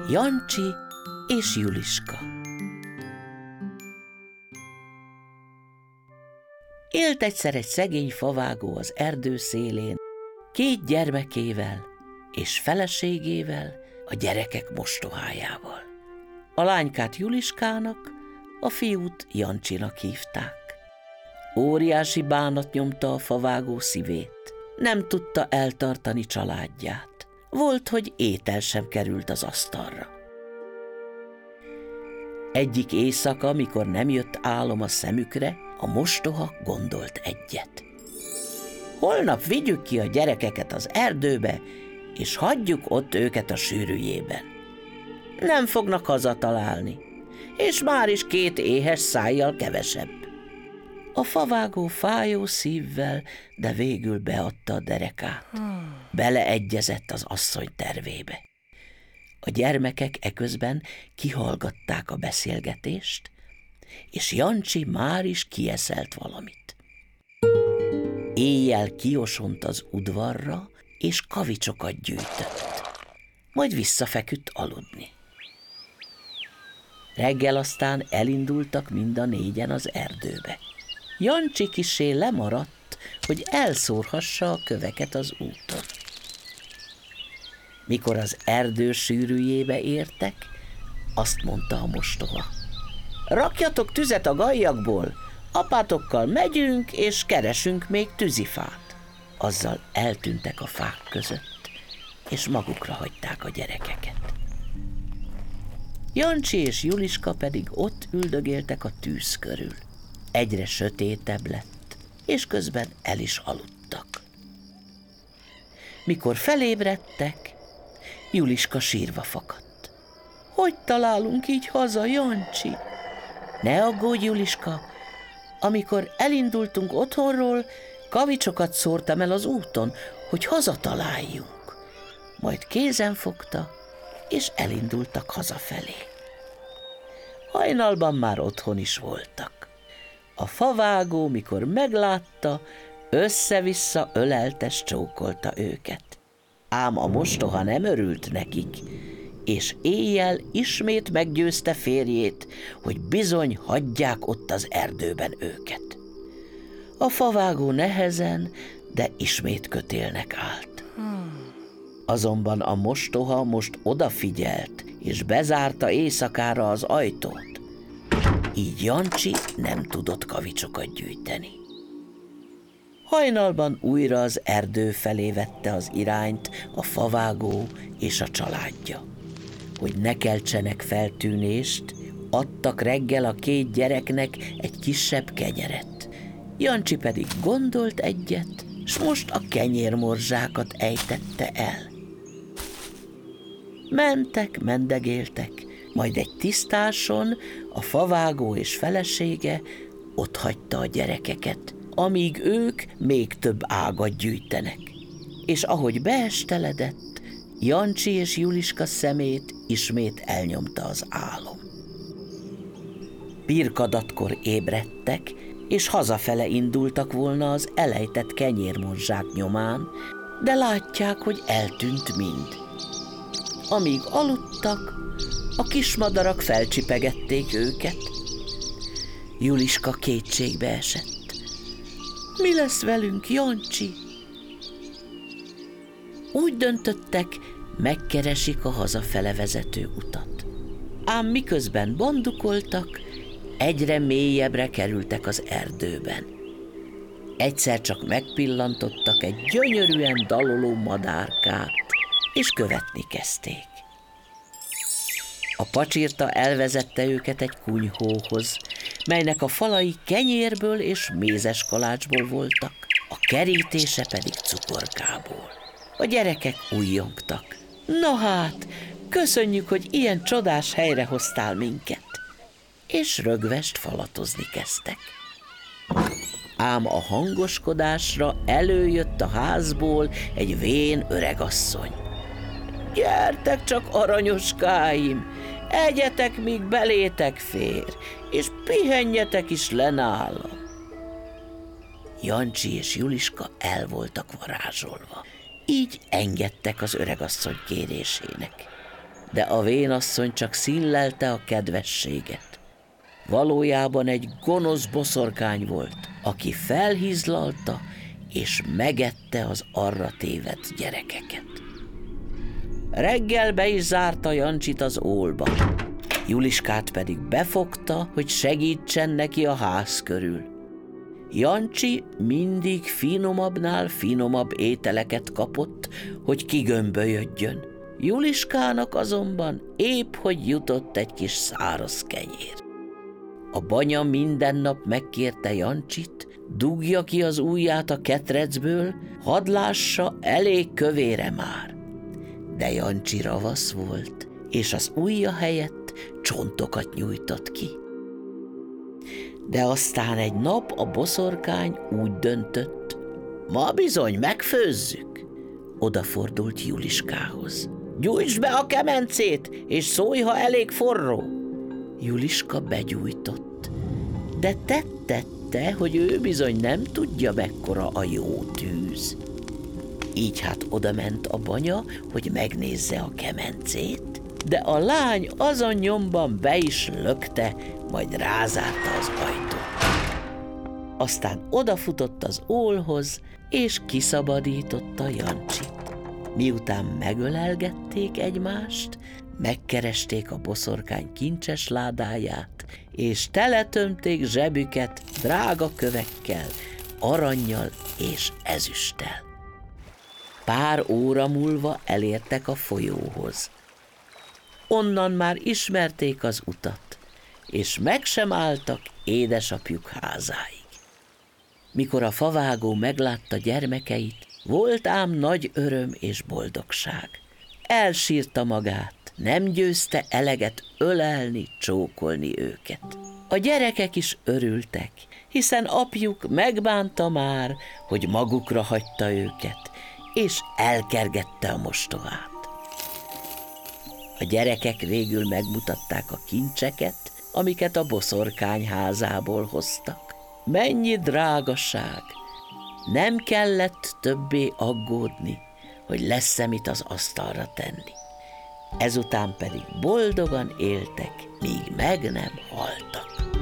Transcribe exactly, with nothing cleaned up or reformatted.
Jancsi és Juliska. Élt egyszer egy szegény favágó az erdő szélén, két gyermekével és feleségével, a gyerekek mostohájával. A lánykát Juliskának, a fiút Jancsinak hívták. Óriási bánat nyomta a favágó szívét. Nem tudta eltartani családját. Volt, hogy étel sem került az asztalra. Egyik éjszaka, mikor nem jött álom a szemükre, a mostoha gondolt egyet. Holnap vigyük ki a gyerekeket az erdőbe, és hagyjuk ott őket a sűrűjében. Nem fognak hazatalálni, és már is két éhes szájjal kevesebb. A favágó fájó szívvel, de végül beadta a derekát. Beleegyezett az asszony tervébe. A gyermekek eközben kihallgatták a beszélgetést, és Jancsi már is kieszelt valamit. Éjjel kiosont az udvarra, és kavicsokat gyűjtött. Majd visszafeküdt aludni. Reggel aztán elindultak mind a négyen az erdőbe. Jancsi kissé lemaradt, hogy elszórhassa a köveket az úton. Mikor az erdő sűrűjébe értek, azt mondta a mostoha: rakjatok tüzet a gallyakból, apátokkal megyünk, és keresünk még tűzifát. Azzal eltűntek a fák között, és magukra hagyták a gyerekeket. Jancsi és Juliska pedig ott üldögéltek a tűz körül. Egyre sötétebb lett, és közben el is aludtak. Mikor felébredtek, Juliska sírva fakadt. Hogy találunk így haza, Jancsi? Ne aggódj, Juliska, amikor elindultunk otthonról, kavicsokat szórtam el az úton, hogy hazataláljunk. Majd kézen fogta, és elindultak hazafelé. Hajnalban már otthon is voltak. A favágó, mikor meglátta, össze-vissza öleltes csókolta őket. Ám a mostoha nem örült nekik, és éjjel ismét meggyőzte férjét, hogy bizony hagyják ott az erdőben őket. A favágó nehezen, de ismét kötélnek állt. Azonban a mostoha most odafigyelt, és bezárta éjszakára az ajtót. Így Jancsi nem tudott kavicsokat gyűjteni. Hajnalban újra az erdő felé vette az irányt a favágó és a családja. Hogy ne keltsenek feltűnést, adtak reggel a két gyereknek egy kisebb kenyeret. Jancsi pedig gondolt egyet, s most a kenyérmorzsákat ejtette el. Mentek, mendegéltek, majd egy tisztáson a favágó és felesége otthagyta a gyerekeket, amíg ők még több ágat gyűjtenek. És ahogy beesteledett, Jancsi és Juliska szemét ismét elnyomta az álom. Pirkadatkor ébredtek, és hazafele indultak volna az elejtett kenyérmorzsák nyomán, de látják, hogy eltűnt mind. Amíg aludtak, a kismadarak felcsipegették őket. Juliska kétségbe esett. Mi lesz velünk, Jancsi? Úgy döntöttek, megkeresik a hazafele vezető utat. Ám miközben bandukoltak, egyre mélyebbre kerültek az erdőben. Egyszer csak megpillantottak egy gyönyörűen daloló madárkát, és követni kezdték. A pacsirta elvezette őket egy kunyhóhoz, melynek a falai kenyérből és mézes kalácsból voltak, a kerítése pedig cukorkából. A gyerekek újjongtak. Na hát, köszönjük, hogy ilyen csodás helyre hoztál minket. És rögvest falatozni kezdtek. Ám a hangoskodásra előjött a házból egy vén öregasszony. Gyertek csak, aranyoskáim, egyetek, míg belétek fér, és pihenjetek is le nálam. Jancsi és Juliska el voltak varázsolva. Így engedtek az öregasszony kérésének. de a vénasszony csak színlelte a kedvességet. Valójában egy gonosz boszorkány volt, aki felhizlalta és megette az arra tévedt gyerekeket. Reggel be is zárta Jancsit az ólba, Juliskát pedig befogta, hogy segítsen neki a ház körül. Jancsi mindig finomabbnál finomabb ételeket kapott, hogy kigömbölyödjön. Juliskának azonban épp hogy jutott egy kis száraz kenyér. A banya minden nap megkérte Jancsit, dugja ki az ujját a ketrecből, hadd lássa, elég kövére már. De Jancsi ravasz volt, és az ujja helyett csontokat nyújtott ki. De aztán egy nap a boszorkány úgy döntött, ma bizony megfőzzük. Odafordult Juliskához. Gyújtsd be a kemencét, és szólj, ha elég forró. Juliska begyújtott, de tette, hogy ő bizony nem tudja, mekkora a jó tűz. Így hát odament a banya, hogy megnézze a kemencét, de a lány azon nyomban be is lökte, majd rázárta az ajtót. Aztán odafutott az ólhoz, és kiszabadította Jancsit. Miután megölelgették egymást, megkeresték a boszorkány kincses ládáját, és teletömték zsebüket drága kövekkel, arannyal és ezüsttel. Pár óra múlva elértek a folyóhoz. Onnan már ismerték az utat, és meg sem álltak édesapjuk házáig. Mikor a favágó meglátta gyermekeit, volt ám nagy öröm és boldogság. Elsírta magát, nem győzte eleget ölelni, csókolni őket. A gyerekek is örültek, hiszen apjuk megbánta már, hogy magukra hagyta őket, és elkergette a mostohát. A gyerekek végül megmutatták a kincseket, amiket a boszorkány házából hoztak. Mennyi drágaság! Nem kellett többé aggódni, hogy lesz-e mit az asztalra tenni. Ezután pedig boldogan éltek, míg meg nem haltak.